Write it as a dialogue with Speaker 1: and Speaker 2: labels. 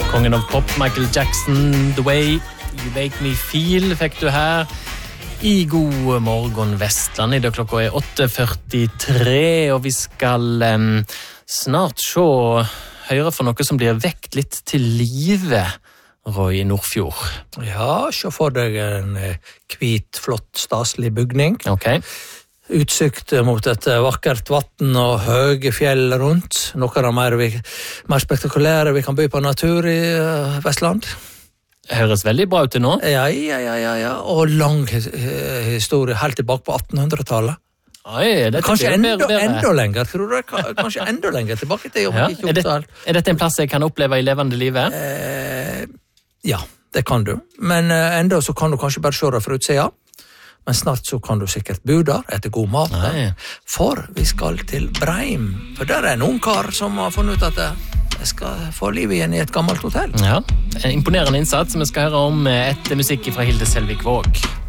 Speaker 1: Kongen av pop, Michael Jackson, The Way You Make Me Feel, fikk du her i God morgen Vestland. I dag klokka 8:43, og vi skal snart høre for noe som blir vekt litt til live, Roy Nordfjord.
Speaker 2: Ja, se for deg en hvit, flott, staselig bygning.
Speaker 1: Ok.
Speaker 2: Utsikt mot et vakkert vatten og høye fjell rundt. Noe av det mer spektakulære vi kan by på natur i Vestland.
Speaker 1: Høres veldig bra ut til nå.
Speaker 2: Ja. Og lang historie, helt tilbake på 1800-tallet.
Speaker 1: Oi, dette
Speaker 2: Kanskje
Speaker 1: blir bedre.
Speaker 2: enda lenger, tror du? Kanskje enda lenger tilbake til
Speaker 1: Ja. Er dette en plass jeg kan oppleve i levende livet?
Speaker 2: Ja, det kan du. Men enda så kan du kanskje bare se det fra utsida. Men snart så kan du sikkert bo der etter god mat. For vi skal til Breim. For der er en ung kar som har funnet ut at jeg skal få liv igjen i et gammelt hotell.
Speaker 1: Ja, en imponerende innsats som vi skal høre om etter musikk fra Hilde Selvik Våg.